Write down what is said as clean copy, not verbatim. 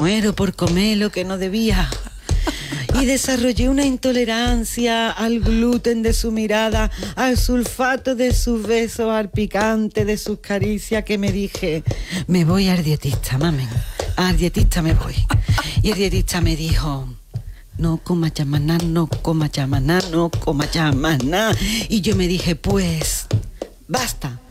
muero por comer lo que no debía. Y desarrollé una intolerancia al gluten de su mirada, al sulfato de sus besos, al picante de sus caricias, que me dije, me voy al dietista, mamen, al dietista me voy. Y el dietista me dijo, no comas ya más nada, no comas ya más nada, no comas ya más nada. Y yo me dije, pues, basta.